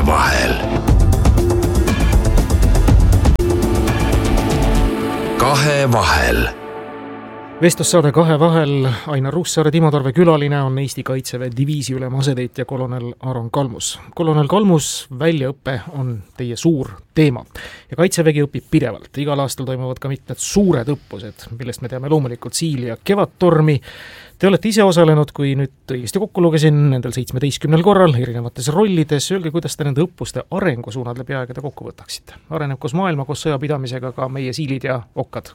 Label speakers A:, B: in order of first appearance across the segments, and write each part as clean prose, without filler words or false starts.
A: Kahevahel. Kahevahel.
B: Vestlussaade Kahevahel. Ainar Ruussaare, Timo Tarve külaline on Eesti Kaitseväe diviisiülem asetäitja kolonel Aron Kalmus. Kolonel Kalmus, väljaõpe on teie suur teema ja Kaitsevägi õpib pidevalt. Igal aastal toimuvad ka mitmed suured õppused, millest me teame loomulikult Siili ja Kevadtormi. Te olete ise osalenud, kui nüüd õigesti kokku lugesin, nendel 17 korral erinevates rollides. Öelge, kuidas te nende õppuste arengusuunad läbi aegade kokku võtaksite? Areneb koos maailma, koos sõjapidamisega ka meie siilid ja okkad?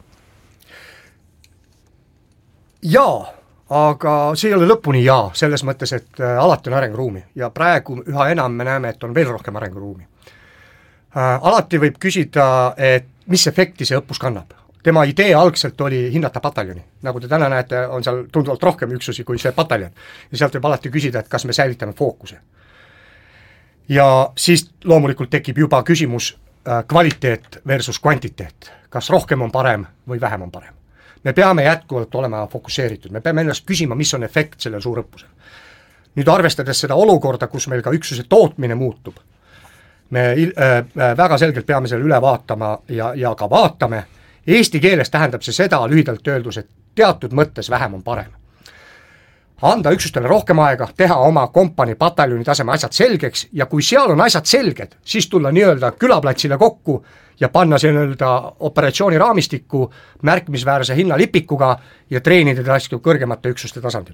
C: Jaa, aga see ei ole lõpuni jaa, selles mõttes, et alati on arenguruumi ja praegu üha enam me näeme, et on veel rohkem arenguruumi. Alati võib küsida, et mis efekti see õppus kannab. Tema idee algselt oli hinnata pataljoni. Nagu te täna näete, on seal tunduvalt rohkem üksusi kui see pataljon. Ja sealt võib alati küsida, et kas me säilitame fookuse. Ja siis loomulikult tekib juba küsimus kvaliteet versus kvantiteet. Kas rohkem on parem või vähem on parem. Me peame jätkuvalt olema fokusseeritud. Me peame ennast küsima, mis on efekt sellel suurõppusel. Nüüd arvestades seda olukorda, kus meil ka üksuse tootmine muutub, me väga selgelt peame selle üle vaatama ja ka vaatame. Eesti keeles tähendab see seda lühidalt öeldus, et teatud mõttes vähem on parem. Anda üksustele rohkem aega, teha oma kompanii pataljoni taseme asjad selgeks ja kui seal on asjad selged, siis tulla nii-öelda külaplatsile kokku ja panna see nii-öelda operatsiooni raamistikku märkimisväärse hinnalipikuga ja treenida asju kõrgemate üksuste tasandil.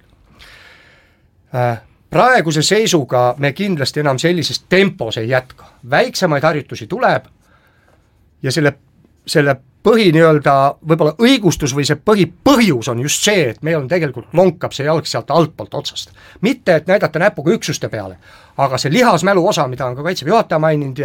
C: Praeguse seisuga me kindlasti enam sellises tempos ei jätka. Väiksemaid harjutusi tuleb ja selle põhi nii-öelda võib-olla õigustus või see põhjus on just see, et meil on tegelikult lonkab see jalg sealt altpoolt otsast. Mitte, et näidata näpuga üksuste peale, aga see lihasmälu osa, mida on ka Kaitseväe juhataja maininud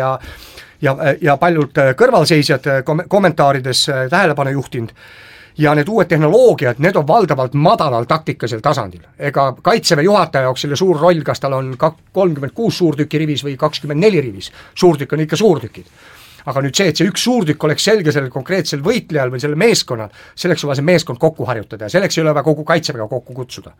C: ja paljud kõrvalseisjad kommentaarides tähelepanu juhtinud, ja need uued tehnoloogiad, need on valdavalt madalal taktikasel tasandil. Ega Kaitseväe juhataja jaoks selle suur roll, kas tal on 36 suurtüki rivis või 24 rivis. Suurtükk on ikka suurtükid. Aga nüüd see, et see üks suurtükk oleks selge sellel konkreetsel võitlejal või selle meeskonnal, selleks on vaja see meeskond kokku harjutada ja selleks ei ole vaja kogu Kaitseväega kokku kutsuda.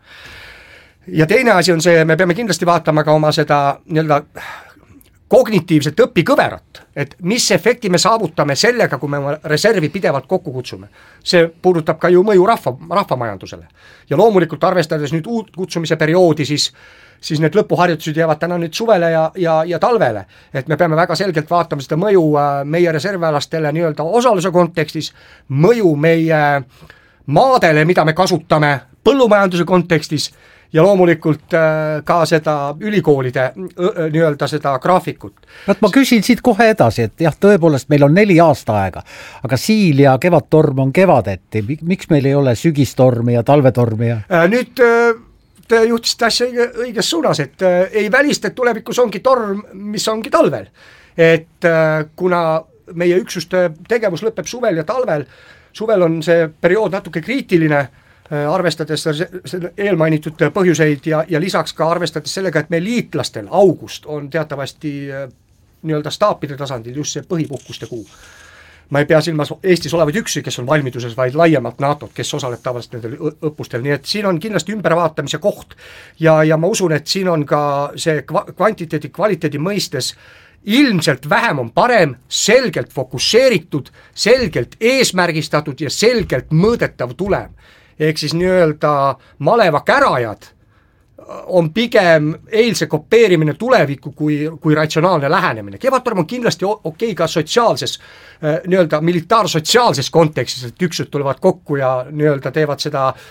C: Ja teine asi on see, me peame kindlasti vaatama ka oma seda nii-öelda kognitiivset õpikõverat, et mis efekti me saavutame sellega, kui me reservi pidevalt kokku kutsume. See puudutab ka ju mõju rahvamajandusele. Ja loomulikult arvestades nüüd uut kutsumise perioodi, siis need lõpuharjutused jäävad täna nüüd suvele ja talvele. Et me peame väga selgelt vaatama seda mõju meie reservväelastele nii-öelda osaluse kontekstis, mõju meie maadele, mida me kasutame põllumajanduse kontekstis ja loomulikult ka seda ülikoolide nii-öelda seda graafikut.
D: Ma küsin siit kohe edasi, et jah, tõepoolest meil on 4 aasta aega, aga Siil ja Kevadtorm on kevadeti. Miks meil ei ole sügistormi ja talvetormi?
C: Nüüd te juhtisite asja õiges suunas, et ei välista, et tulevikus ongi torm, mis ongi talvel. Et kuna meie üksuste tegevus lõpeb suvel ja talvel, suvel on see periood natuke kriitiline, arvestades eelmainitud põhjuseid ja lisaks ka arvestades sellega, et meil liitlastel august on teatavasti nii-öelda staapide tasandil just see põhipuhkuste kuu. Ma ei pea silmas Eestis olevaid üksusi, kes on valmiduses, vaid laiemalt NATO, kes osaleb tavaliselt nendel õppustel, nii et siin on kindlasti ümbervaatamise koht ja ma usun, et siin on ka see kvantiteedi, kvaliteedi mõistes ilmselt vähem on parem, selgelt fokusseeritud, selgelt eesmärgistatud ja selgelt mõõdetav tulem. Ehk siis nii-öelda maleva kärajad on pigem eilse kopeerimine tulevikku kui ratsionaalne lähenemine. Kevadtorm on kindlasti okei ka sotsiaalses, nii-öelda militaarsotsiaalses kontekstis, et üksused tulevad kokku ja nii-öelda teevad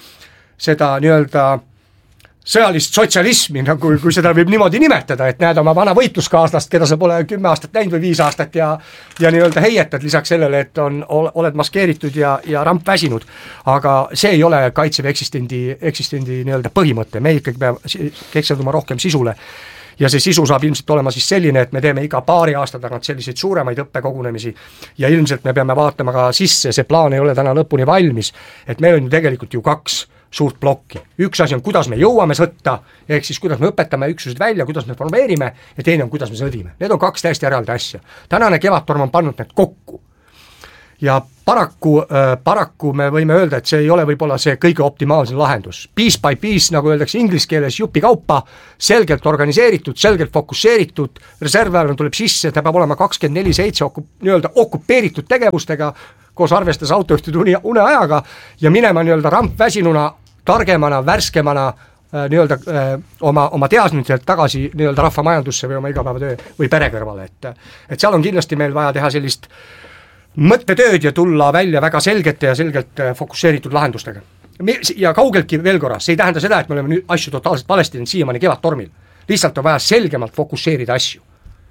C: seda nii-öelda sõjalist sotsialismi, nagu kui seda võib niimoodi nimetada, et näed oma vana võitluskaaslast, keda sa pole 10 aastat näinud või 5 aastat ja nii-öelda heietad lisaks sellele, et oled maskeeritud ja ramp väsinud. Aga see ei ole Kaitseväe eksistendi nii-öelda põhimõte, me ikkagi peame keskenduma rohkem sisule. Ja see sisu saab ilmselt olema siis selline, et me teeme iga paari aasta tagant selliseid suuremaid õppekogunemisi ja ilmselt me peame vaatama ka sisse, see plaan ei ole täna lõpuni valmis, et meil on ju tegelikult ju 2 suurt plokki. Üks asi on, kuidas me jõuame sõtta, ehk siis kuidas me õpetame üksused välja, kuidas me formeerime ja teine on, kuidas me sõdime. Need on 2 täiesti eraldi asja. Tänane Kevadtorm on pannud need kokku. ja paraku me võime öelda, et see ei ole võib-olla see kõige optimaalsem lahendus. Piece by piece, nagu öeldakse inglise keeles, jupi kaupa, selgelt organiseeritud, selgelt fokusseeritud, reservväelane tuleb sisse, ta peab olema 24/7 nii-öelda okupeeritud tegevustega, koos arvestades autojuhtide uneajaga ja minema nii-öelda rampväsinuna, targemana, värskemana nii-öelda oma teadmiselt tagasi nii-öelda rahvamajandusse või oma igapäevatöö või pere kõrvale, et seal on kindlasti meil vaja teha sellist mõttetööd ja tulla välja väga selgete ja selgelt fokusseeritud lahendustega. Ja kaugeltki veel korra, see ei tähenda seda, et me oleme nüüd asju totaalselt valesti teinud siiamaani kevadtormil. Lihtsalt on vaja selgemalt fokusseerida asju.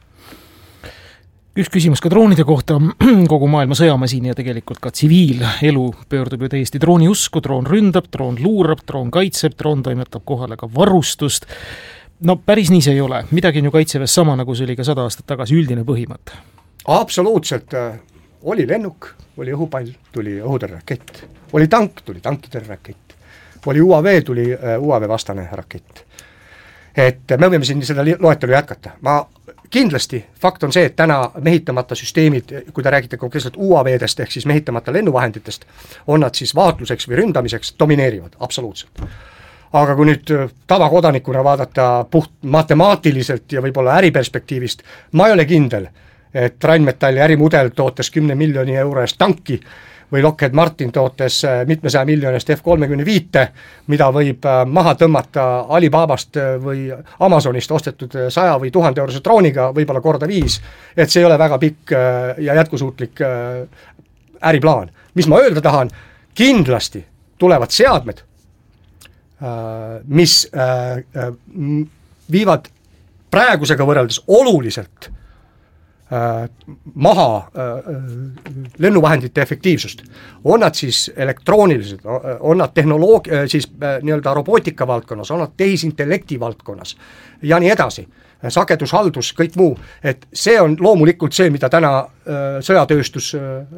B: Üks küsimus ka droonide kohta, kogu maailma sõjamasin ja tegelikult ka tsiviilelu pöördub ju täiesti drooni usku, droon ründab, droon luurab, droon kaitseb, droon toimetab kohale ka varustust. No päris nii see ei ole, midagi on ju kaitseväes sama, nagu see oli ka 100 aastat tagasi üldine põhimõte.
C: Absoluutselt, oli lennuk, oli õhupall, tuli õhutõrjerakett, oli tank, tuli tankitõrjerakett, oli UAV, tuli UAV vastane rakett. Et me võime siin seda loetelu jätkata. Kindlasti fakt on see, et täna mehitamata süsteemid, kui te räägite konkreetselt UAV-dest ehk siis mehitamata lennuvahenditest, on nad siis vaatluseks või ründamiseks domineerivad, absoluutselt. Aga kui nüüd tavakodanikuna vaadata puht matemaatiliselt ja võib-olla äriperspektiivist, ma ei ole kindel, et Rheinmetalli ärimudel tootes 10 miljoni euro eest tanki või Lockheed Martin tootes mitmesaja miljonist F-35, mida võib maha tõmmata Alibabast või Amazonist ostetud 100 või 1000 eurose drooniga, võib-olla korda 5, et see ei ole väga pikk ja jätkusuutlik äriplaan. Mis ma öelda tahan, kindlasti tulevad seadmed, mis viivad praegusega võrreldes oluliselt maha lennuvahendite efektiivsust. On nad siis elektroonilised, on nad siis nii-öelda robootika valdkonnas, on nad tehisintellekti valdkonnas ja nii edasi. Sagedushaldus, kõik muu, et see on loomulikult see, mida täna sõjatööstus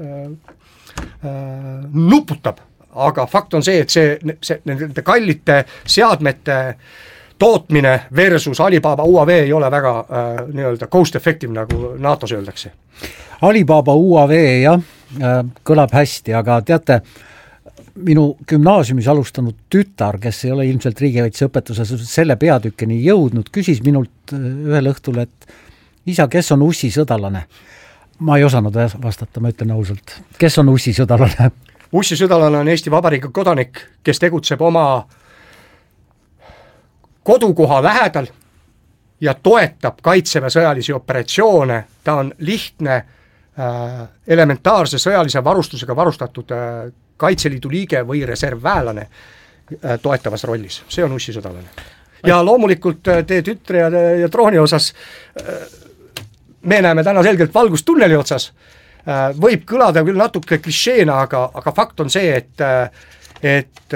C: nuputab, aga fakt on see, et see nende kallite seadmete tootmine versus Alibaba UAV ei ole väga nii-öelda cost effective, nagu NATO-s öeldakse.
D: Alibaba UAV, jah, kõlab hästi, aga teate, minu gümnaasiumis alustanud tütar, kes ei ole ilmselt riigikaitseõpetuses selle peatükkeni jõudnud, küsis minult ühel õhtul, et isa, kes on Ussi sõdalane? Ma ei osanud vastata, ma ütlen ausalt. Kes on Ussi sõdalane?
C: Ussi sõdalane on Eesti Vabariigi kodanik, kes tegutseb oma kodukoha lähedal ja toetab kaitseväe sõjalisi operatsioone, ta on lihtne elementaarse sõjalise varustusega varustatud Kaitseliidu liige või reservväelane toetavas rollis. See on Ussi sõdalane. Ja loomulikult teie tütre ja drooni osas me näeme täna selgelt valgust tunneli otsas. Võib kõlada küll natuke klišeena, aga fakt on see, et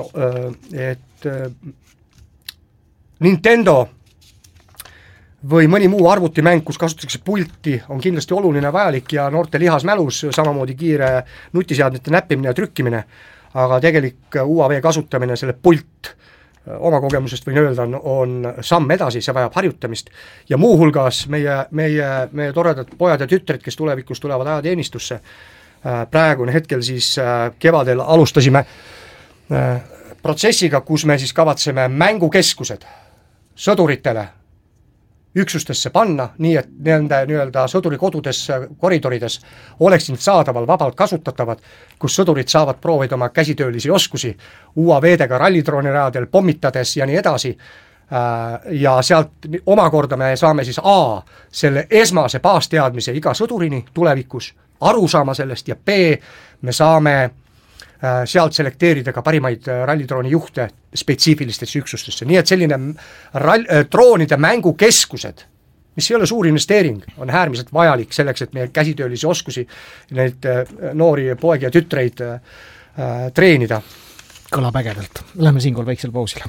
C: Nintendo või mõni muu arvutimäng, kus kasutatakse pulti, on kindlasti oluline vajalik ja noorte lihasmälus, samamoodi kiire nutiseadmete näppimine ja trükkimine, aga tegelik UAV kasutamine, selle pult oma kogemusest võin öelda, on samm edasi, see vajab harjutamist ja muuhulgas meie toredad pojad ja tütred, kes tulevikus tulevad ajateenistusse, praegune hetkel siis kevadel alustasime protsessiga, kus me siis kavatseme mängukeskused sõduritele üksustesse panna, nii et nende nii-öelda sõdurikodudes, koridorides oleksid saadaval vabalt kasutatavad, kus sõdurid saavad proovida oma käsitöölisi oskusi UAV-dega rallidroonirajadel pommitades ja nii edasi. Ja sealt omakorda me saame siis A, selle esmase baasteadmise iga sõdurini tulevikus, aru saama sellest ja B, me saame sealt selekteerida ka parimaid rallidrooni juhte spetsiifilistesse üksustesse. Nii et selline droonide mängukeskused, mis ei ole suur investeering, on äärmiselt vajalik selleks, et meie käsitöölisi oskusi, neid noori poegi ja tütreid treenida.
B: Kõlab ägedalt. Lähme siinkohal väiksel pausile.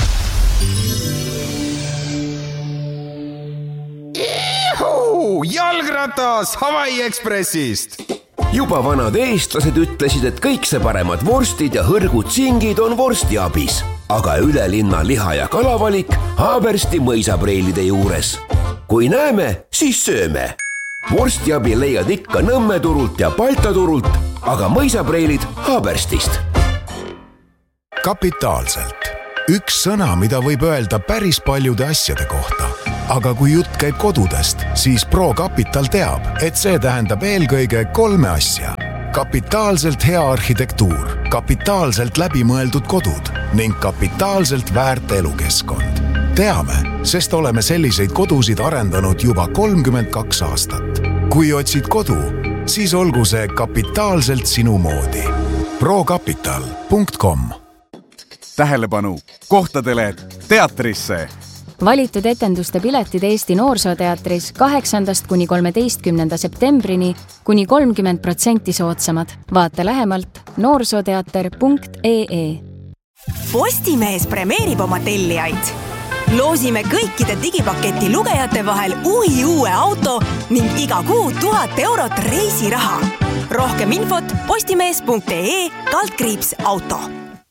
A: Jalgratas Hawaii Expressist! Juba vanad eestlased ütlesid, et kõik see paremad vorstid ja hõrgud singid on vorstiabis, aga üle linna liha- ja kalavalik Haabersti mõisapreilide juures. Kui näeme, siis sööme. vorstiabi leiad ikka Nõmme turult ja Balta turult, aga mõisapreilid Haaberstist.
E: Kapitaalselt. Üks sõna, mida võib öelda päris paljude asjade kohta. Aga kui jutt käib kodudest, siis ProCapital teab, et see tähendab eelkõige 3 asja. Kapitaalselt hea arhitektuur, kapitaalselt läbimõeldud kodud ning kapitaalselt väärt elukeskkond. Teame, sest oleme selliseid kodusid arendanud juba 32 aastat. Kui otsid kodu, siis olgu see kapitaalselt sinu moodi. procapital.com.
F: Tähelepanu kohtadele teatrisse!
G: Valitud etenduste piletid Eesti Noorsooteatris 8. kuni 13. septembrini kuni 30% soodsamad. Vaata lähemalt noorsooteater.ee.
H: Postimees premeerib oma tellijaid. Loosime kõikide digipaketi lugejate vahel uue auto ning iga kuu 1000 eurot reisiraha. Rohkem infot postimees.ee/auto.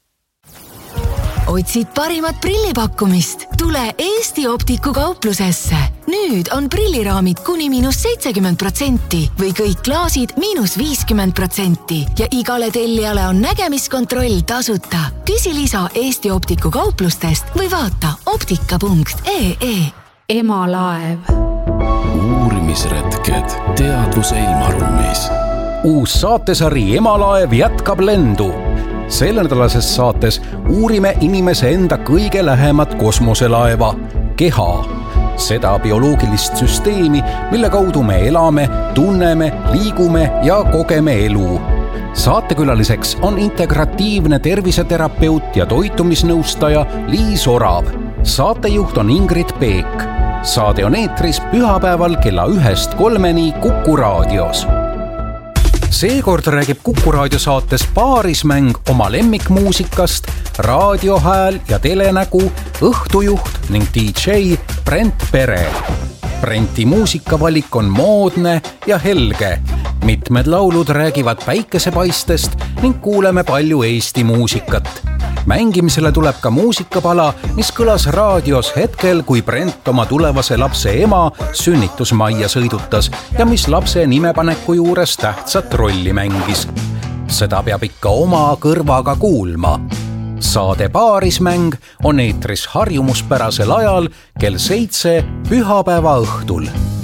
I: Otsid parimat prillipakkumist? Tule Eesti Optiku kauplusesse. Nüüd on prilliraamid kuni -70% või kõik klaasid -50% ja igale tellijale on nägemiskontroll tasuta. Küsi lisa Eesti Optiku kauplustest või vaata optika.ee.
J: Emalaev. Uurimisretked teadvuse ilmaruumis.
K: Uus saatesari Emalaev jätkab lendu. Selle nädalases saates uurime inimese enda kõige lähemat kosmoselaeva, keha. Seda bioloogilist süsteemi, mille kaudu me elame, tunneme, liigume ja kogeme elu. Saatekülaliseks on integratiivne terviseterapeut ja toitumisnõustaja Liis Orav. Saatejuht on Ingrid Peek. Saade on eetris pühapäeval kella 1-3 Kuku raadios. Seekord räägib Kuku raadiosaates Paarismäng oma lemmikmuusikast, raadiohääl ja telenägu, õhtujuht ning DJ Brent Pere. Brenti muusikavalik on moodne ja helge. Mitmed laulud räägivad päikesepaistest ning kuuleme palju Eesti muusikat. Mängimisele tuleb ka muusikapala, mis kõlas raadios hetkel, kui Brent oma tulevase lapse ema sünnitusmajja sõidutas ja mis lapse nimepaneku juures tähtsat rolli mängis. Seda peab ikka oma kõrvaga kuulma. Saade Paarismäng on eetris harjumuspärasel ajal kell 7 pühapäeva õhtul.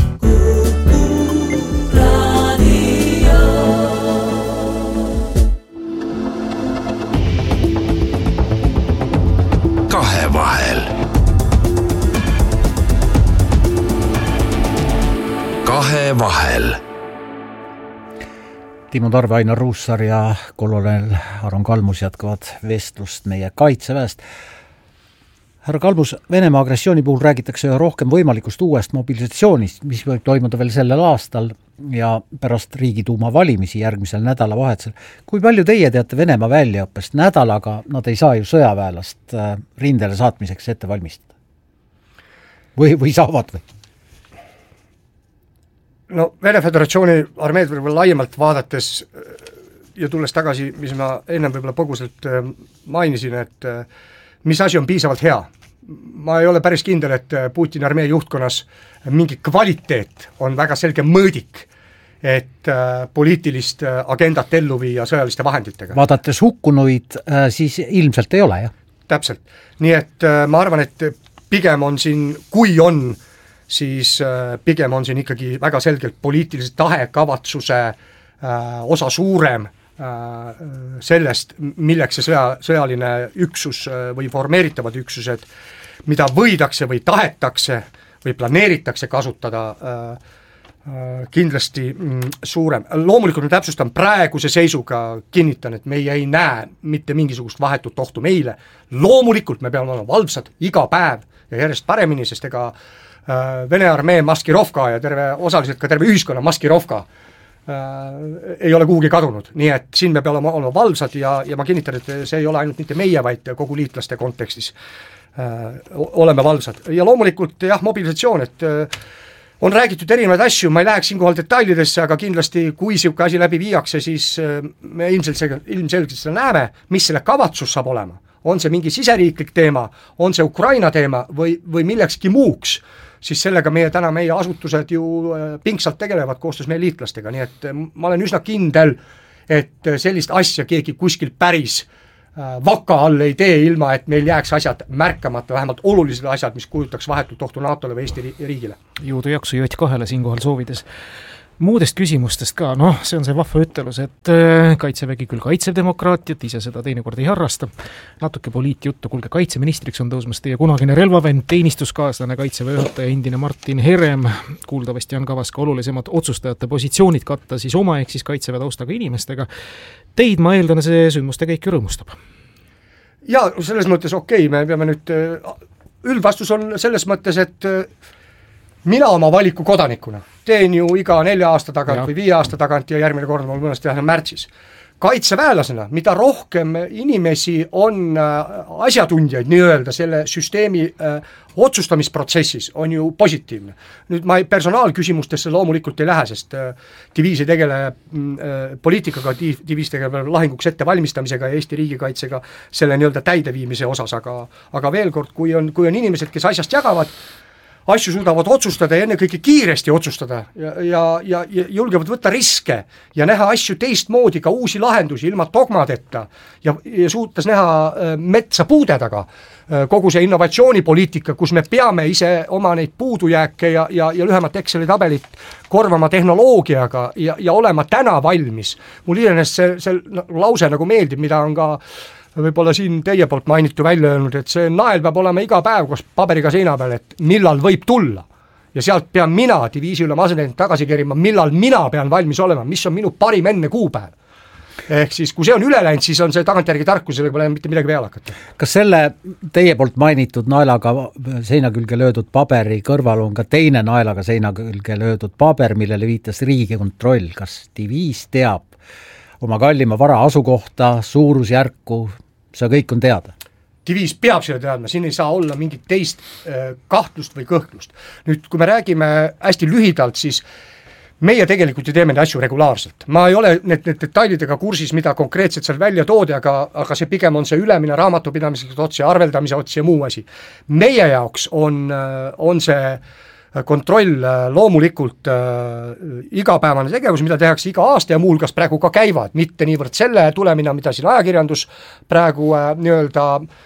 A: Kahevahel.
D: Timo Tarve, Ainar Ruussaar ja kolonel Aron Kalmus jätkavad vestlust meie kaitseväest. Härra Kalmus, Venemaa agressiooni puhul räägitakse rohkem võimalikust uuest mobilisatsioonist, mis võib toimuda veel sellel aastal ja pärast Riigiduuma valimisi järgmisel nädalavahetusel. Kui palju teie teate Venemaa väljaõppest? Nädalaga nad ei saa ju sõjaväelast rindele saatmiseks ette valmistada. Või saavad või?
C: No Vene Föderatsiooni armeed võib laiemalt vaadates ja tulles tagasi, mis ma ennem võib-olla põgusalt mainisin, et mis asi on piisavalt hea. Ma ei ole päris kindel, et Putini armee juhtkonnas mingi kvaliteet on väga selge mõõdik, et poliitilist agendat ellu viia sõjaliste vahenditega.
D: Vaadates hukkunuid, siis ilmselt ei ole, jah?
C: Täpselt. Nii et ma arvan, et pigem on siin, kui on, siis pigem on siin ikkagi väga selgelt poliitilise tahe, kavatsuse osa suurem sellest, milleks see sõjaline üksus või formeeritavad üksused, mida võidakse või tahetakse või planeeritakse kasutada, kindlasti suurem. Loomulikult ma täpsustan praeguse seisuga, kinnitan, et meie ei näe mitte mingisugust vahetut ohtu meile. Loomulikult me peame olema valvsad iga päev ja järjest paremini, sest ega Vene armee maskirovka ja osaliselt ka terve ühiskonna maskirovka ei ole kuhugi kadunud, nii et siin me peame olema valvsad ja ma kinnitan, et see ei ole ainult mitte meie, vaid kogu liitlaste kontekstis oleme valvsad. Ja loomulikult jah, mobilisatsioon, et on räägitud erinevaid asju, ma ei läheks siinkohal detailidesse, aga kindlasti kui siuke asi läbi viiakse, siis me ilmselgelt seda näeme, mis selle kavatsus saab olema. On see mingi siseriiklik teema, on see Ukraina teema või millekski muuks. siis sellega meie asutused ju pingsalt tegelevad koostöös meie liitlastega, nii et ma olen üsna kindel, et sellist asja keegi kuskil päris vaka all ei tee, ilma et meil jääks asjad märkamata, vähemalt olulised asjad, mis kujutaks vahetult ohtu NATO-le või Eesti riigile.
B: Jõudu jaksu J2 siinkohal soovides. Muudest küsimustest ka, see on see vahva ütelus, et Kaitsevägi küll kaitsev demokraatiat, ise seda teinekord ei harrasta. Natuke poliitjuttu, kuulge, kaitseministriks on tõusmas teie kunagine relvavend, teenistuskaaslane, Kaitseväe juhataja, endine Martin Herem. Kuuldavasti on kavas ka olulisemad otsustajate positsioonid katta siis oma ehk siis Kaitseväe taustaga inimestega. Teid, ma eeldan, see sündmuste käik rõõmustab.
C: Ja selles mõttes okei, me peame nüüd, üldvastus on selles mõttes, et mina oma valiku kodanikuna teen ju iga 4 aasta tagant või 5 aasta tagant ja järgmine kord mul mõnest teha märtsis. Kaitseväelasena, mida rohkem inimesi on asjatundjaid nii-öelda selle süsteemi otsustamisprotsessis, on ju positiivne. Nüüd ma personaalküsimustesse loomulikult ei lähe, sest diviis ei tegele poliitikaga, diviis tegeleb lahinguks ettevalmistamisega ja Eesti riigikaitsega selle nii-öelda täideviimise osas, aga veel kord, kui on inimesed, kes asjast jagavad, asju suudavad otsustada ja enne kõike kiiresti otsustada ja julgevad võtta riske ja näha asju teistmoodi, ka uusi lahendusi ilma dogmadeta ja suutas näha metsa puude taga. Kogu see innovatsioonipoliitika, kus me peame ise oma neid puudujääke ja lühemat Exceli tabelit korvama tehnoloogiaga ja olema täna valmis. Mul iseenesest see lause nagu meeldib, mida on ka võib-olla siin teie poolt mainitu välja öelnud, et see nael peab olema iga päev koos paberiga seina peal, et millal võib tulla. Ja sealt pean mina diviisi üle asetäitjana tagasi kerima, millal mina pean valmis olema, mis on minu parim enne kuupäev. Ehk siis, kui see on üle läinud, siis on see tagantjärgi tarkus, sellega pole mitte midagi peale hakata.
D: Kas selle teie poolt mainitud naelaga seina külge löödud paberi kõrval on ka teine naelaga seina külge löödud paber, millele viitas Riigikontroll? Kas diviis teab oma kallima vara asukohta, suurusjärku, see kõik on teada?
C: Diviis peab selle teadma, siin ei saa olla mingit teist kahtlust või kõhklust. Nüüd, kui me räägime hästi lühidalt, siis meie tegelikult ju teeme neid asju regulaarselt. Ma ei ole need detailidega kursis, mida konkreetselt seal välja toodi, aga see pigem on see ülemine raamatupidamiseks ots ja arveldamise ots ja muu asi. Meie jaoks on see kontroll loomulikult igapäevane tegevus, mida tehakse iga aasta ja muulgas praegu ka käivad, mitte niivõrd selle tulemina, mida siin ajakirjandus praegu nii-öelda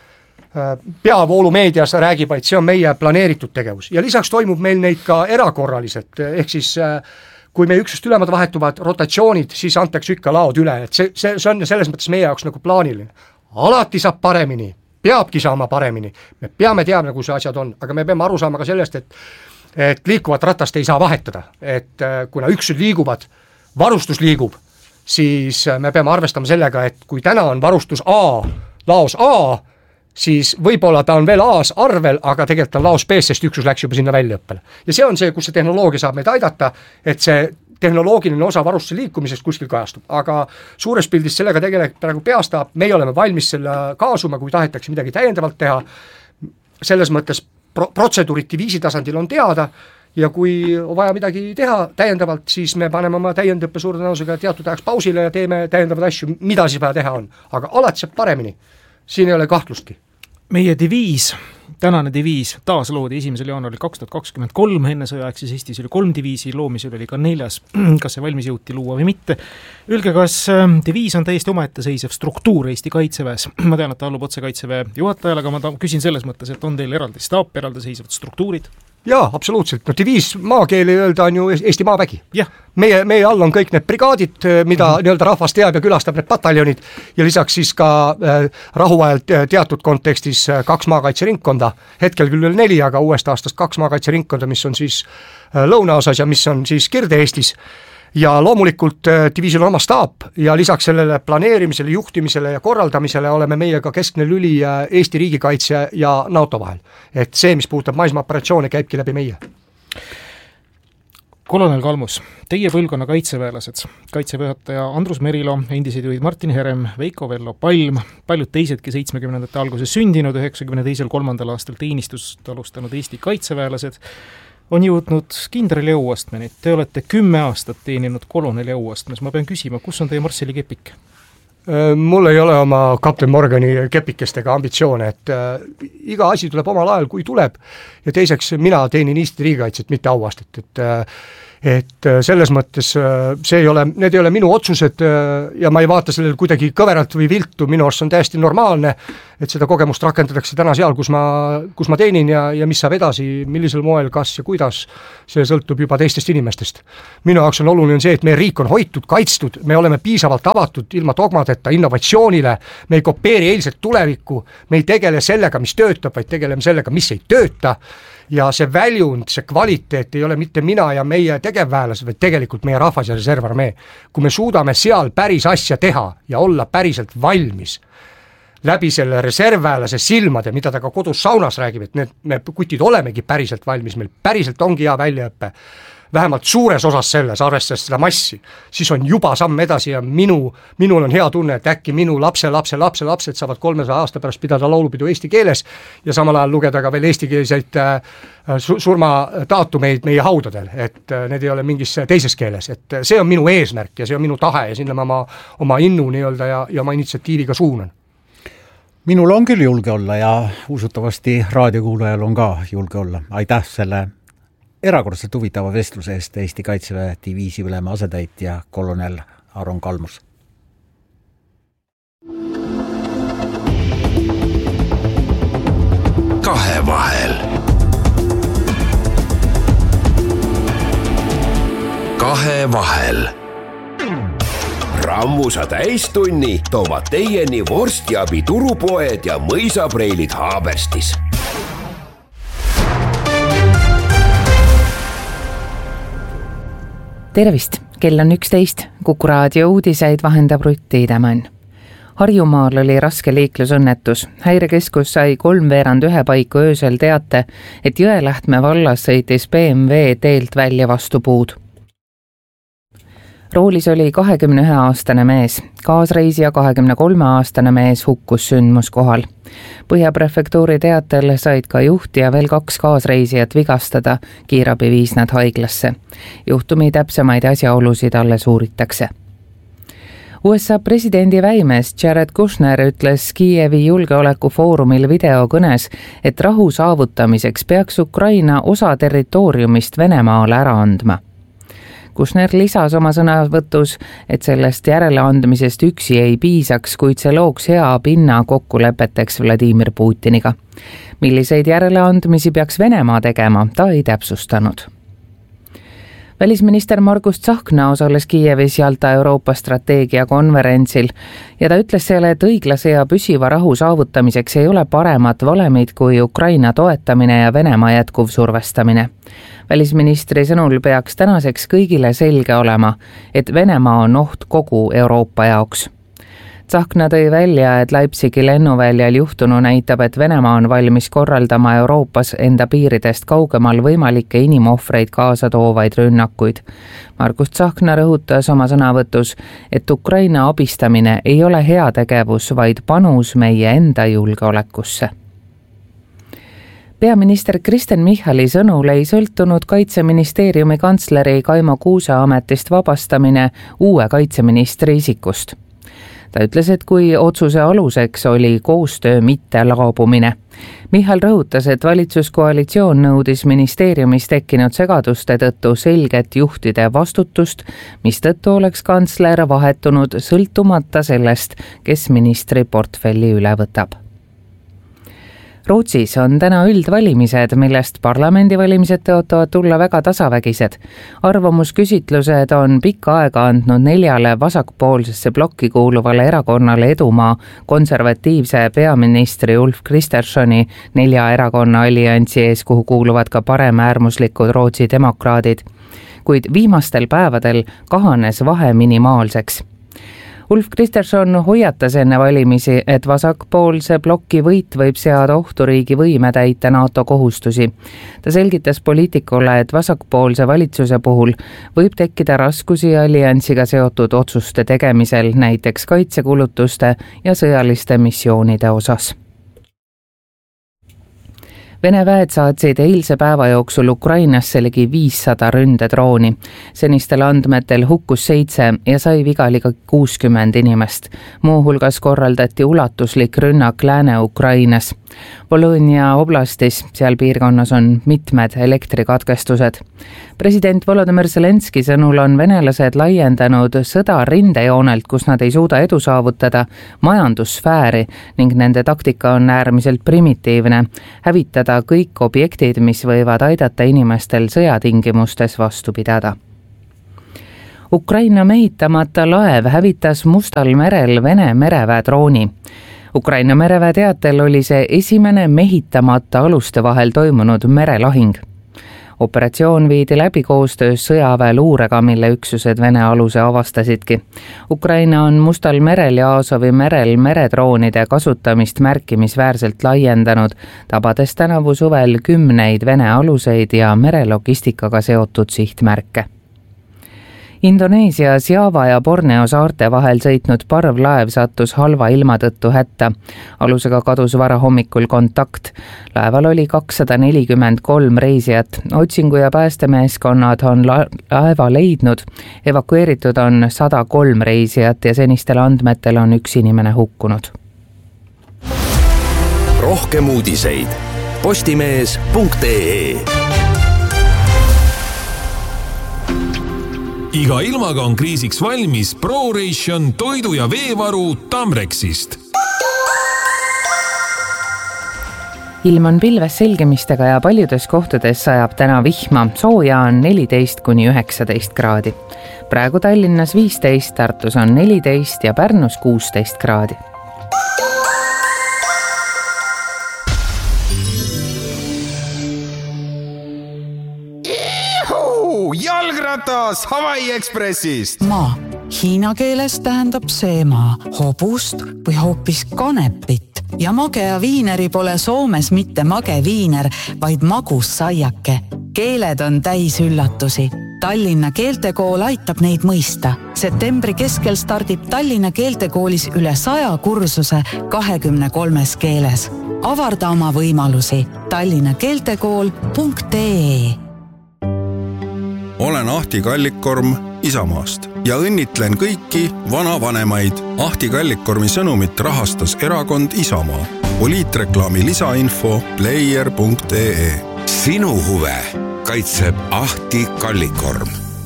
C: peavoolumeedias räägib, vaid see on meie planeeritud tegevus. Ja lisaks toimub meil neid ka erakorraliselt, ehk siis kui meie üksust ülemad vahetuvad rotatsioonid, siis antakse ikka laod üle, et see on selles mõttes meie jaoks nagu plaaniline. Alati saab paremini, peabki saama paremini, me peame teadma, kus asjad on, aga me peame aru saama ka sellest, et liikuvat ratast ei saa vahetada, et kuna üksused liiguvad, varustus liigub, siis me peame arvestama sellega, et kui täna on varustus A, laos A, siis võib-olla ta on veel A-s arvel, aga tegelikult on laos B, sest üksus läks juba sinna väljaõppele. Ja see on see, kus see tehnoloogia saab meid aidata, et see tehnoloogiline osa varustuse liikumisest kuskil kajastub, aga suures pildis sellega tegelikult praegu peastab, meie oleme valmis selle kaasuma, kui tahetakse midagi täiendavalt teha, selles mõttes protseduurid diviisi tasandil on teada ja kui vaja midagi teha täiendavalt, siis me paneme oma täiendõppe suurde tõenäosusega teatud ajaks pausile ja teeme täiendavad asju, mida siis vaja teha on. Aga alati saab paremini. Siin ei ole kahtlustki.
B: Meie diviis, tänane diviis taas loodi 1. jaanuaril 2023, enne sõjaaeg siis Eestis oli 3 diviisi, loomisel oli ka 4, kas see valmis jõuti luua või mitte. Ülge, kas diviis on täiesti omaette seisev struktuur Eesti Kaitseväes? Ma tean, et ta allub otse Kaitseväe juhatajale, aga ma küsin selles mõttes, et on teil eraldi staap, eraldi seisevad struktuurid?
C: Jaa, absoluutselt. No diviis maakeeli öelda on ju Eesti maavägi. Meie all on kõik need brigaadid, mida nii-öelda rahvas teab ja külastab need pataljonid ja lisaks siis ka rahuajal teatud kontekstis 2 maakaitseringkonda. Hetkel küll veel 4, aga uuest aastast 2 maakaitseringkonda, mis on siis lõunaosas ja mis on siis Kirde-Eestis. Ja loomulikult diviisil on oma staap ja lisaks sellele planeerimisele, juhtimisele ja korraldamisele oleme meie ka keskne lüli Eesti riigikaitse ja NATO vahel. Et see, mis puudutab maismaa-operatsioone, käibki läbi meie.
B: Kolonel Kalmus, teie põlvkonna kaitseväelased, kaitseväejuhataja Andrus Merilo, endised juhid Martin Herem, Veiko Vello Palm, paljud teisedki 70. alguses sündinud, 92-3. aastal teenistust alustanud Eesti kaitseväelased on jõudnud kindrali auastmeni. Te olete 10 aastat teeninud koloneli auastmes. Ma pean küsima, kus on teie Marsseli kepik?
C: Mul ei ole oma Kapten Morgani kepikestega ambitsioone, et iga asi tuleb omal ajal, kui tuleb, ja teiseks mina teenin Eesti riigikaitset, mitte auastet, et selles mõttes need ei ole minu otsused ja ma ei vaata sellel kuidagi kõveralt või viltu, minu arust on täiesti normaalne, et seda kogemust rakendatakse täna seal, kus ma teenin ja mis saab edasi, millisel moel, kas ja kuidas, see sõltub juba teistest inimestest. Minu jaoks on oluline see, et meie riik on hoitud, kaitstud, me oleme piisavalt avatud ilma dogmadeta innovatsioonile, me ei kopeeri eilset tulevikku, me ei tegele sellega, mis töötab, vaid tegeleme sellega, mis ei tööta, ja see väljund, see kvaliteet ei ole mitte mina ja meie tegevväelased, vaid tegelikult meie rahvas ja reservarmee. Kui me suudame seal päris asja teha ja olla päriselt valmis läbi selle reservväelase silmade, mida ta ka kodus saunas räägib, et me kutid olemegi päriselt valmis, meil päriselt ongi hea väljaõppe, vähemalt suures osas selles, arvestades seda massi, siis on juba samm edasi ja minul on hea tunne, et äkki minu lapsed saavad 300 aasta pärast pidada laulupidu eesti keeles ja samal ajal lugeda ka veel eestikeelseid surmadaatumeid meie haudadel, et need ei ole mingis teises keeles, et see on minu eesmärk ja see on minu tahe ja sinna ma oma innu nii-öelda ja oma initsiatiiviga suunan.
D: Minul on küll julge olla ja usutavasti raadiokuulajal on ka julge olla. Aitäh selle erakordselt huvitava vestluse eest Eesti Kaitseväe diviisi ülema asetäitja kolonel Aron Kalmus.
A: Kahevahel. Kahevahel. Rammusa täistunni toovad teieni vorstiabi turupoed ja mõisapreilid Haaberstis.
L: Tervist, kell on 11, Kuku raadio uudiseid vahendab Rutt Tiidemann. Harjumaal oli raske liiklusõnnetus. Häirekeskus sai 3:3 paiku öösel teate, et Jõelähtme vallas sõitis BMW teelt välja vastu puud. Roolis oli 21-aastane mees, kaasreisija 23-aastane mees hukkus sündmuskohal. Põhjaprefektuuri teatel said ka juht ja veel 2 kaasreisijat vigastada, kiirabi viis nad haiglasse. Juhtumi täpsemaid asjaolusid alles uuritakse. USA presidendi väimees Jared Kushner ütles Kiievi julgeolekufoorumil videokõnes, et rahu saavutamiseks peaks Ukraina osa territooriumist Venemaale ära andma. Kushner lisas oma sõnavõtus, et sellest järeleandmisest üksi ei piisaks, kuid see looks hea pinna kokkulepeteks Vladimir Putiniga. Milliseid järeleandmisi peaks Venemaa tegema, ta ei täpsustanud. Välisminister Margus Tsahkna osales Kiievis Jalta Euroopa strateegia konverentsil ja ta ütles selle, et õiglase ja püsiva rahu saavutamiseks ei ole paremat valemit kui Ukraina toetamine ja Venemaa jätkuv survestamine. Välisministri sõnul peaks tänaseks kõigile selge olema, et Venemaa on oht kogu Euroopa jaoks. Tsahkna tõi välja, et Leipzigi lennuväljal juhtunu näitab, et Venemaa on valmis korraldama Euroopas enda piiridest kaugemal võimalikke inimohvreid kaasa toovaid rünnakuid. Margus Tsahkna rõhutas oma sõnavõtus, et Ukraina abistamine ei ole heategevus, vaid panus meie enda julgeolekusse. Peaminister Kristen Michali sõnul ei sõltunud Kaitseministeeriumi kantsleri Kaimo Kuuse ametist vabastamine uue kaitseministri isikust. Ta ütles, et kui otsuse aluseks oli koostöö mitte laabumine. Michal rõhutas, et valitsuskoalitsioon nõudis ministeeriumis tekkinud segaduste tõttu selget juhtide vastutust, mis tõttu oleks kantsler vahetunud sõltumata sellest, kes ministri portfelli üle võtab. Rootsis on täna üldvalimised, millest parlamendivalimised tõotavad tulla väga tasavägised. Arvamusküsitlused on pikka aega andnud 4 vasakpoolsesse blokki kuuluvale erakonnale edumaa konservatiivse peaministri Ulf Kristerssoni 4 erakonna alliansi ees, kuhu kuuluvad ka paremäärmuslikud Rootsi demokraadid. Kuid viimastel päevadel kahanes vahe minimaalseks. Ulf Kristersson hoiatas enne valimisi, et vasakpoolse blokki võit võib seada ohtu riigi võime täita NATO kohustusi. Ta selgitas poliitikule, et vasakpoolse valitsuse puhul võib tekkida raskusi alliansiga seotud otsuste tegemisel, näiteks kaitsekulutuste ja sõjaliste missioonide osas. Vene väed saatsid eilse päeva jooksul Ukrainasse ligi 500 ründedrooni. Senistel andmetel hukkus 7 ja sai viga ligi 60 inimest. Muuhulgas korraldati ulatuslik rünnak Lääne-Ukrainas. Volodõnia oblastis, seal piirkonnas on mitmed elektrikatkestused. President Volodõmõr Zelenski sõnul on venelased laiendanud sõda rindejoonelt, kus nad ei suuda edu saavutada, majandussfääri ning nende taktika on äärmiselt primitiivne. Hävitada kõik objektid, mis võivad aidata inimestel sõjatingimustes vastu pidada. Ukraina mehitamata laev hävitas Mustal merel Vene mereväe drooni. Ukraina mereväe teatel oli see esimene mehitamata aluste vahel toimunud merelahing. Operatsioon viidi läbi koostöös sõjaväe luurega, mille üksused Vene aluse avastasidki. Ukraina on Mustal merel ja Aasovi merel meredroonide kasutamist märkimisväärselt laiendanud, tabades tänavu suvel 10 Vene aluseid ja merelogistikaga seotud sihtmärke. Indoneesias Java ja Borneo saarte vahel sõitnud parvlaev sattus halva ilma tõttu hätta. Alusega kadus varahommikul kontakt. Laeval oli 243 reisijat. Otsingu- ja päästemeeskonnad on laeva leidnud. Evakueeritud on 103 reisijat ja senistel andmetel on 1 inimene hukkunud.
A: Rohkem uudiseid postimees.ee.
M: Iga ilmaga on kriisiks valmis ProRation toidu- ja veevaru Tamrexist.
L: Ilm on pilves selgemistega ja paljudes kohtades sajab täna vihma. Sooja on 14–19 kraadi. Praegu Tallinnas 15, Tartus on 14 ja Pärnus 16 kraadi.
A: Jalgratas Hawaii Expressist.
N: Maa. Hiina keeles tähendab see maa hobust või hoopis kanepit. Ja magea viineri pole Soomes mitte mage viiner, vaid magus saiake. Keeled on täis üllatusi. Tallinna keeltekool aitab neid mõista. Septembri keskel stardib Tallinna keeltekoolis üle 100 kursuse 23 keeles. Avarda oma võimalusi. tallinnakeeltekool.ee.
O: Olen Ahti Kallikkorm Isamaast ja õnnitlen kõiki vanavanemaid. Ahti Kallikkormi sõnumit rahastas erakond Isamaa. Poliitreklaami lisainfo player.ee.
A: Sinu huve kaitseb Ahti Kallikkorm.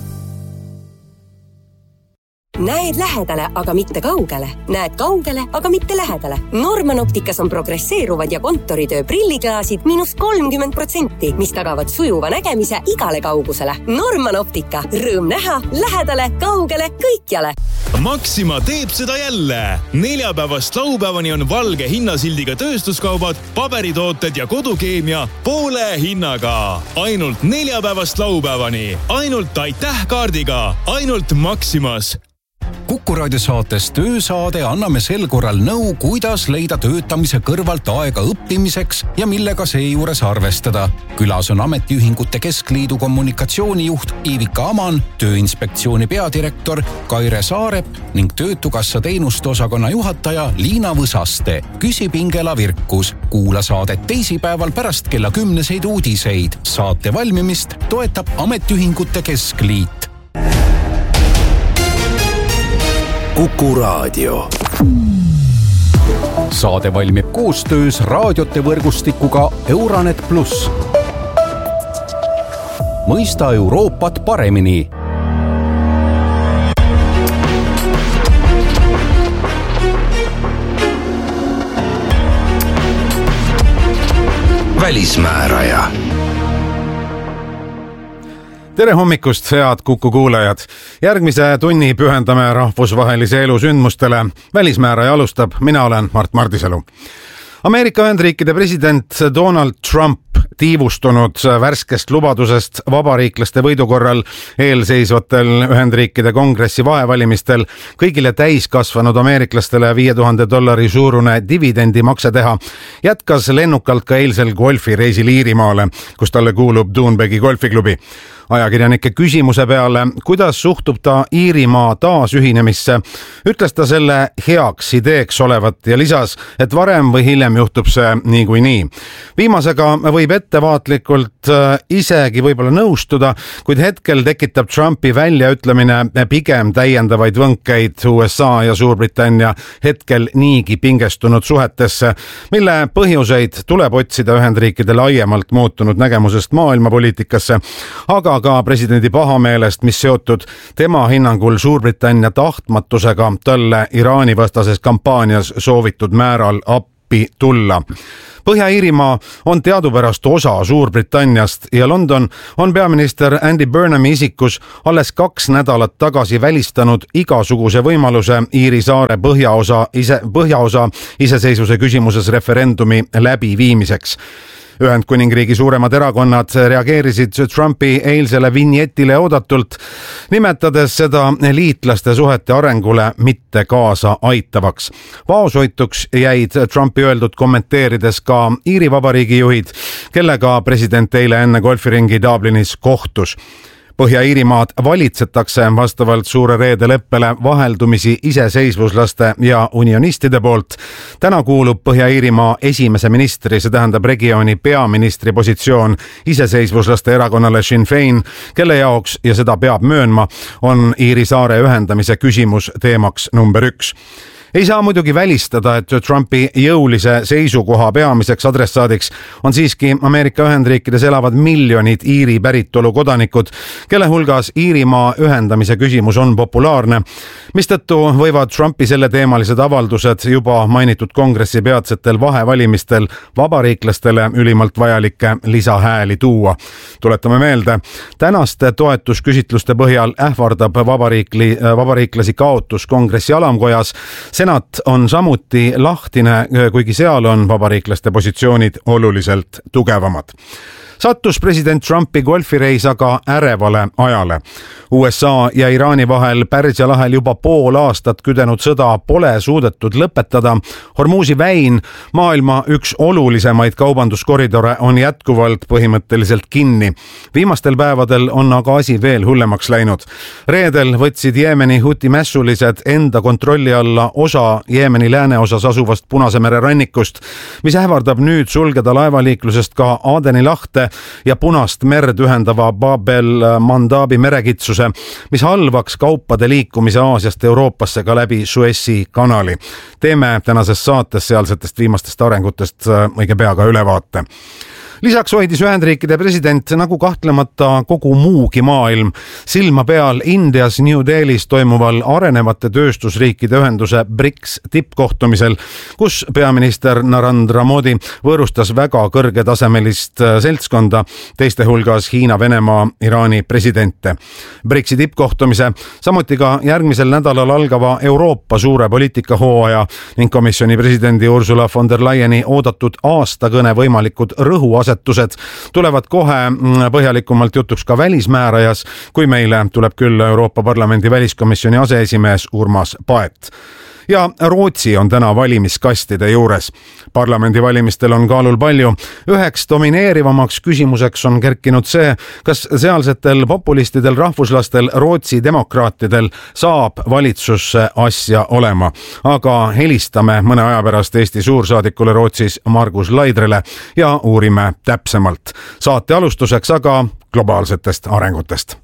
P: Näed lähedale, aga mitte kaugele. Näed kaugele, aga mitte lähedale. Norman Opticas on progresseeruvad ja kontoritöö prilliklaasid -30%, mis tagavad sujuva nägemise igale kaugusele. Norman Optica. Rõõm näha, lähedale, kaugele, kõikjale.
Q: Maxima teeb seda jälle. Neljapäevast laupäevani on valge hinnasildiga tööstuskaubad, paberitooted ja kodukeemia poole hinnaga. Ainult neljapäevast laupäevani. Ainult aitäh kaardiga. Ainult Maximas.
K: Kuku raadio saates Töösaade anname sel korral nõu, kuidas leida töötamise kõrvalt aega õppimiseks ja millega seejuures arvestada. Külas on Ametiühingute Keskliidu kommunikatsioonijuht Iivika Aman, Tööinspektsiooni peadirektor Kaire Saarep ning Töötukassa teenuste osakonna juhataja Liina Võsaste. Küsib Ingela Virkus. Kuula saadet teisipäeval pärast kella 10 uudiseid. Saate valmimist toetab Ametiühingute Keskliit.
A: Kuku raadio.
K: Saade valmib koostöös raadiote võrgustikuga Euronet Plus. Mõista Euroopat paremini.
A: Välismääraja.
R: Tere hommikust, head Kuku kuulajad. Järgmise tunni pühendame rahvusvahelise elu sündmustele. Välismääraja alustab, mina olen Mart Mardisalu. Ameerika Ühendriikide president Donald Trump tiivustunud värskest lubadusest vabariiklaste võidu korral eelseisvatel Ühendriikide kongressi vahevalimistel kõigile täiskasvanud ameeriklastele $5000 suurune dividendimakse teha, jätkas lennukalt ka eilsel golfireisil Iirimaale, kus talle kuulub Doonbegi golfiklubi. Ajakirjanike küsimuse peale, kuidas suhtub ta Iirimaa taasühinemisse, ütles ta selle heaks ideeks olevat ja lisas, et varem või hiljem juhtub see niikuinii. Viimasega võib ettevaatlikult isegi võib-olla nõustuda, kuid hetkel tekitab Trumpi väljaütlemine pigem täiendavaid võnkeid USA ja Suurbritannia hetkel niigi pingestunud suhetesse, mille põhjuseid tuleb otsida Ühendriikide laiemalt muutunud nägemusest maailmapoliitikasse, aga ka presidendi pahameelest, mis seotud tema hinnangul Suurbritannia tahtmatusega talle Iraani vastases kampaanias soovitud määral appi tulla. Põhja-Iirimaa on teadupärast osa Suurbritanniast ja London on peaminister Andy Burnhami isikus alles 2 nädalat tagasi välistanud igasuguse võimaluse Iiri saare põhjaosa iseseisvuse küsimuses referendumi läbiviimiseks. Ühendkuningriigi suuremad erakonnad reageerisid Trumpi eilsele vinjetile oodatult, nimetades seda liitlaste suhete arengule mitte kaasa aitavaks. Vaoshoituks jäid Trumpi öeldud kommenteerides ka Iiri Vabariigi juhid, kellega president eile enne golfiringi Dublinis kohtus. Põhja-Iirimaad valitsetakse vastavalt Suure reede leppele vaheldumisi iseseisvuslaste ja unionistide poolt. Täna kuulub Põhja-Iirimaa esimese ministri, see tähendab regiooni peaministri positsioon iseseisvuslaste erakonnale Sinn Féin, kelle jaoks, ja seda peab möönma, on Iiri saare ühendamise küsimus teemaks number 1. Ei saa muidugi välistada, et Trumpi jõulise seisukoha peamiseks adressaadiks on siiski Ameerika Ühendriikides elavad miljonid Iiri päritolu kodanikud, kelle hulgas Iirimaa ühendamise küsimus on populaarne, mistõttu võivad Trumpi selleteemalised avaldused juba mainitud kongressi peatsetel vahevalimistel vabariiklastele ülimalt vajalikke lisahääli tuua. Tuletame meelde, tänaste toetusküsitluste põhjal ähvardab vabariiklasi kaotus kongressi alamkojas. Senat on samuti lahtine, kuigi seal on vabariiklaste positsioonid oluliselt tugevamad. Sattus president Trumpi golfireis aga ärevale ajale. USA ja Iraani vahel Pärsia lahel juba pool aastat küdenud sõda pole suudetud lõpetada. Hormuzi väin, maailma üks olulisemaid kaubanduskoridore, on jätkuvalt põhimõtteliselt kinni. Viimastel päevadel on aga asi veel hullemaks läinud. Reedel võtsid Jeemeni Huti mässulised enda kontrolli alla osa Jeemeni lääneosas asuvast Punase mere rannikust, mis ähvardab nüüd sulgeda laevaliiklusest ka Adeni lahte ja Punast merd ühendava Bab-el-Mandabi merekitsuse, mis halvaks kaupade liikumise Aasiast Euroopasse ka läbi Suessi kanali. Teeme tänases saates sealsetest viimastest arengutest õige pea ka ülevaate. Lisaks hoidis Ühendriikide president, nagu kahtlemata kogu muugi maailm, silma peal Indias New Delhis toimuval arenevate tööstusriikide ühenduse BRICS tippkohtumisel, kus peaminister Narendra Modi võõrustas väga kõrgetasemelist seltskonda, teiste hulgas Hiina, Venemaa, Iraani presidente. BRICSi tippkohtumise, samuti ka järgmisel nädalal algava Euroopa suure poliitikahooaja ning komisjoni presidendi Ursula von der Leyeni oodatud aastakõne võimalikud rõhuasetused tulevad kohe põhjalikumalt jutuks ka välismäärajas, kui meile tuleb küll Euroopa Parlamendi väliskomisjoni aseesimees Urmas Paet. Ja Rootsi on täna valimiskastide juures. Parlamendivalimistel on kaalul palju. Üheks domineerivamaks küsimuseks on kerkinud see, kas sealsetel populistidel rahvuslastel Rootsi demokraatidel saab valitsusse asja olema. Aga helistame mõne aja pärast Eesti suursaadikule Rootsis Margus Laidrele ja uurime täpsemalt. Saate alustuseks aga globaalsetest arengutest.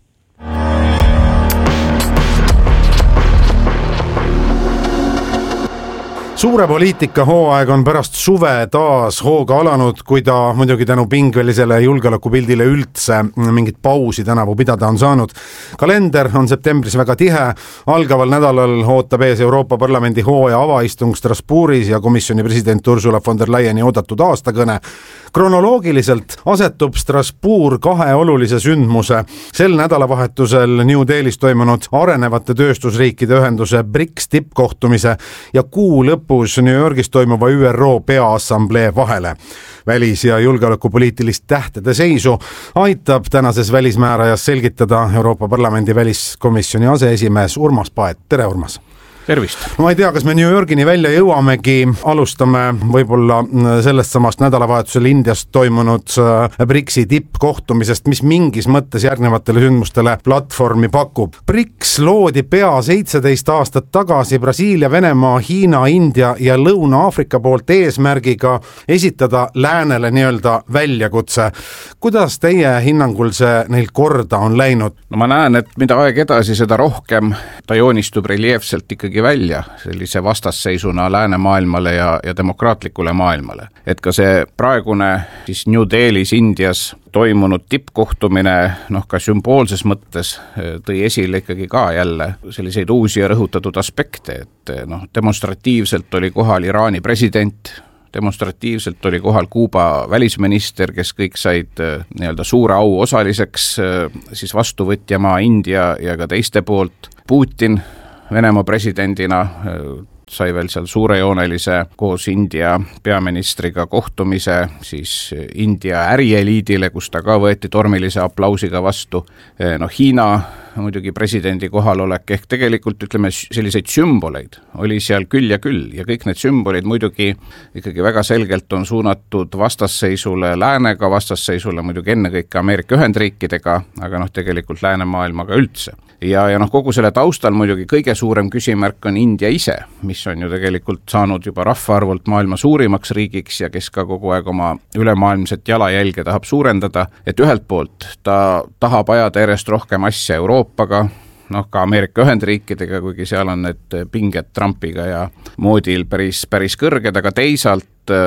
R: Suure poliitika hooaeg on pärast suve taas hooga alanud, kui ta muidugi tänu pingelisele julgeolekupildile üldse mingit pausi tänavu pidada on saanud. Kalender on septembris väga tihe. Algaval nädalal ootab ees Euroopa Parlamendi hooaja avaistung Strasbourgis ja komisjoni president Ursula von der Leyeni oodatud aastakõne. Kronoloogiliselt asetub Strasbourg 2 olulise sündmuse. Sel nädalavahetusel New Delhis toimunud arenevate tööstusriikide ühenduse BRICS tippkohtumise ja kuu lõpus New Yorgis toimuva ÜRO Peaassamblee vahele. Välis- ja julgeolekupoliitilist tähtede seisu aitab tänases välismäärajas selgitada Euroopa Parlamendi väliskomisjoni aseesimees Urmas Paet. Tere, Urmas! tervist! No ma ei tea, kas me New Yorgini välja jõuamegi, alustame võib-olla sellest samast nädalavahetusel Indias toimunud BRICS-i tippkohtumisest, mis mingis mõttes järgnevatele sündmustele platvormi pakub. BRICS loodi pea 17 aastat tagasi Brasiilia, Venemaa, Hiina, India ja Lõuna-Aafrika poolt eesmärgiga esitada läänele nii-öelda väljakutse. Kuidas teie hinnangul see neil korda on läinud?
S: No ma näen, et mida aeg edasi, seda rohkem ta joonistub reljeefselt ikkagi välja sellise vastasseisuna läänemaailmale ja demokraatlikule maailmale. Et ka see praegune siis New Delhis Indias toimunud tippkohtumine, ka sümboolses mõttes tõi esile ikkagi ka jälle selliseid uusi ja rõhutatud aspekte, et demonstratiivselt oli kohal Iraani president, demonstratiivselt oli kohal Kuuba välisminister, kes kõik said nii-öelda suure au osaliseks, siis vastuvõtjamaa India ja ka teiste poolt. Putin Venemaa presidendina sai veel seal suurejoonelise koos India peaministriga kohtumise siis India ärieliidile, kus ta ka võeti tormilise aplausiga vastu. Hiina muidugi presidendi kohalolek ehk tegelikult ütleme selliseid sümboleid oli seal küll ja kõik need sümbolid muidugi ikkagi väga selgelt on suunatud vastasseisule läänega, vastasseisule muidugi ennekõike Ameerika Ühendriikidega, aga tegelikult läänemaailmaga üldse. Ja kogu selle taustal muidugi kõige suurem küsimärk on India ise, mis on ju tegelikult saanud juba rahvaarvult maailma suurimaks riigiks ja kes ka kogu aeg oma ülemaailmset jalajälge tahab suurendada, et ühelt poolt ta tahab ajada järjest rohkem asja Euroopaga, ka Ameerika Ühendriikidega, kuigi seal on need pinged Trumpiga ja Modil päris kõrged, aga teisalt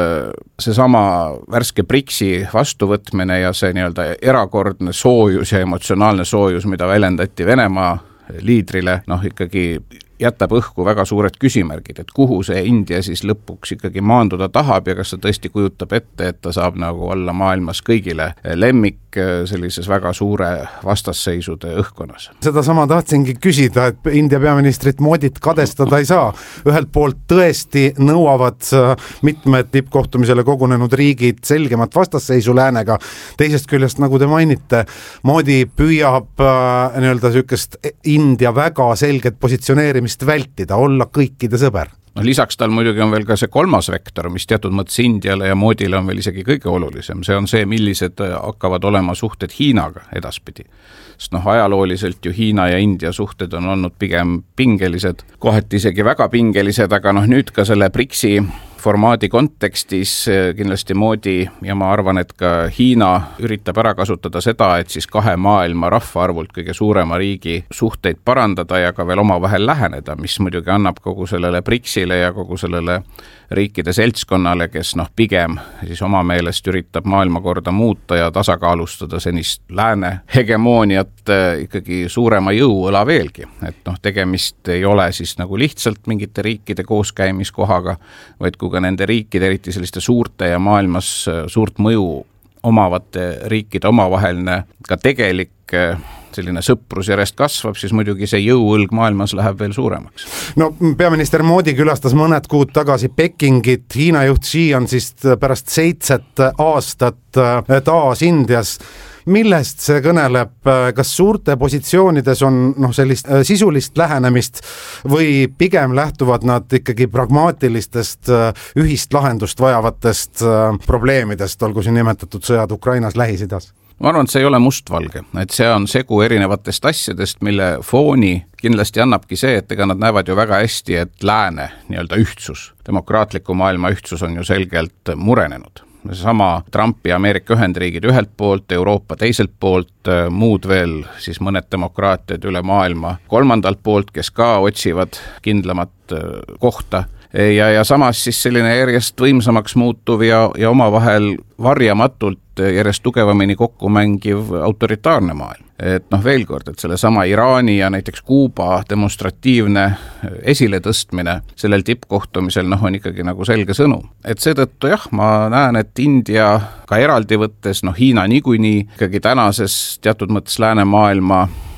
S: seesama värske BRICS-i vastuvõtmine ja see nii-öelda erakordne soojus ja emotsionaalne soojus, mida väljendati Venemaa liidrile, ikkagi jätab õhku väga suured küsimärgid, et kuhu see India siis lõpuks ikkagi maanduda tahab ja kas ta tõesti kujutab ette, et ta saab nagu olla maailmas kõigile lemmik sellises väga suure vastasseisude õhkkonnas.
R: Seda sama tahtsingi küsida, et India peaministrit Modit kadestada ei saa. Ühelt poolt tõesti nõuavad mitmed tippkohtumisele kogunenud riigid selgemat vastasseisu läänega, teisest küljest, nagu te mainite, Modi püüab nii-öelda sükest India väga selget positsioneerimist vältida, olla kõikide sõber.
S: Lisaks tal muidugi on veel ka see kolmas vektor, mis teatud mõttes Indiale ja Modile on veel isegi kõige olulisem. See on see, millised hakkavad olema suhted Hiinaga edaspidi. Sest ajalooliselt ju Hiina ja India suhted on olnud pigem pingelised, kohati isegi väga pingelised, aga nüüd ka selle BRICS-i formaadi kontekstis kindlasti Modi ja ma arvan, et ka Hiina üritab ära kasutada seda, et siis kahe maailma rahvaarvult kõige suurema riigi suhteid parandada ja ka veel omavahel läheneda, mis muidugi annab kogu sellele BRICS-ile ja kogu sellele riikide seltskonnale, kes pigem siis oma meelest üritab maailmakorda muuta ja tasakaalustada senist lääne hegemooniat ikkagi suurema jõuõla veelgi. Et tegemist ei ole siis nagu lihtsalt mingite riikide kooskäimiskohaga, vaid kui ka nende riikide, eriti selliste suurte ja maailmas suurt mõju omavate riikide omavaheline ka tegelik selline sõprus järjest kasvab, siis muidugi see jõuõlg maailmas läheb veel suuremaks.
R: Peaminister Modi külastas mõned kuud tagasi Pekingit, Hiina juht Xi on siis pärast 7 aastat taas Indias. Millest see kõneleb, kas suurte positsioonides on sellist sisulist lähenemist või pigem lähtuvad nad ikkagi pragmaatilistest ühist lahendust vajavatest probleemidest, olgu siin nimetatud sõjad Ukrainas, Lähis-Idas?
S: Ma arvan, et see ei ole mustvalge, et see on segu erinevatest asjadest, mille fooni kindlasti annabki see, et ega nad näevad ju väga hästi, et lääne nii-öelda ühtsus, demokraatliku maailma ühtsus on ju selgelt murenenud. Sama Trumpi Ameerika Ühendriigid ühelt poolt, Euroopa teiselt poolt, muud veel siis mõned demokraatiad üle maailma kolmandalt poolt, kes ka otsivad kindlamat kohta. Ja samas siis selline järjest võimsamaks muutuv ja omavahel varjamatult järjest tugevamini kokku mängiv autoritaarne maailm. Et veel kord, et selle sama Iraani ja näiteks Kuuba demonstratiivne esiletõstmine sellel tippkohtumisel on ikkagi nagu selge sõnum. Et seetõttu ma näen, et India ka eraldi võttes, Hiina niikuinii ikkagi tänases teatud mõttes läänemaailma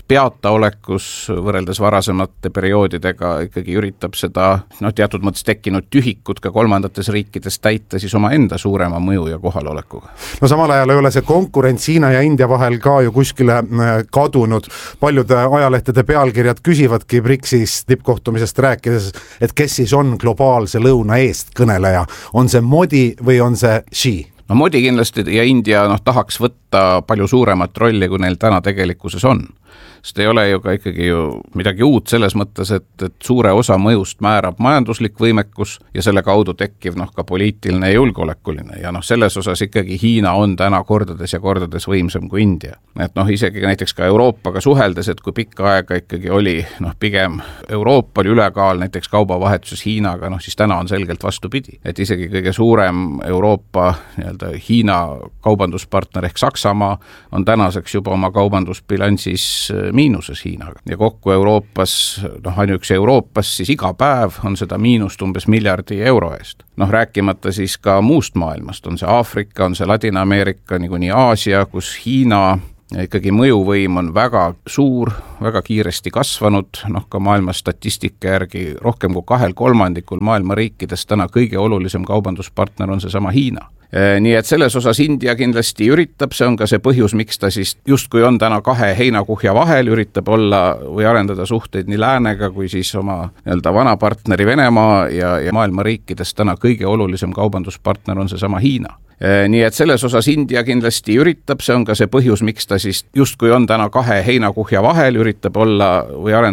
S: peataolekus võrreldes varasemate perioodidega ikkagi üritab seda teatud mõttes tekkinud tühikut ka kolmandates riikides täita siis oma enda suurema mõju ja kohalolekuga.
R: No samal ajal ei ole see konkurents Hiina ja India vahel ka ju kuskile kadunud. Paljude ajalehtede pealkirjad küsivadki BRICS-is tippkohtumisest rääkides, et kes siis on globaalse lõuna eest kõneleja. On see Modi või on see Xi?
S: No Modi kindlasti ja India tahaks võtta palju suuremat rolli, kui neil täna tegelikkuses on. Sest ei ole ju ka ikkagi midagi uut selles mõttes, et suure osa mõjust määrab majanduslik võimekus ja selle kaudu tekkiv ka poliitiline ja julgeolekuline. Ja selles osas ikkagi Hiina on täna kordades ja kordades võimsam kui India. Et isegi näiteks ka Euroopaga suheldes, et kui pikka aega ikkagi oli pigem Euroopa oli ülekaal näiteks kaubavahetuses Hiinaga, siis täna on selgelt vastupidi. Et isegi kõige suurem Euroopa Hiina kaubanduspartner ehk Saksamaa on tänaseks juba oma kaubandusbilansis miinuses Hiinaga. Ja kokku Euroopas, ainuüksi Euroopas siis iga päev on seda miinust umbes miljardi euro eest. Rääkimata siis ka muust maailmast, on see Aafrika, on see Ladina-Ameerika, nii Aasia, kus Hiina ikkagi mõjuvõim on väga suur, väga kiiresti kasvanud, ka maailma statistika järgi rohkem kui 2/3 maailma riikidest täna kõige olulisem kaubanduspartner on seesama Hiina. Nii et selles osas India kindlasti üritab, see on ka see põhjus, miks ta siis justkui on täna kahe heinakuhja vahel, üritab olla või arendada suhteid nii läänega kui siis oma vana partneri Venemaa ja maailma riikidest täna kõige olulisem kaubanduspartner on seesama Hiina. Nii et selles osas India kindlasti üritab, see on ka see põhjus, miks ta siis justkui on täna kahe heinakuhja vahel, üritab olla või arendada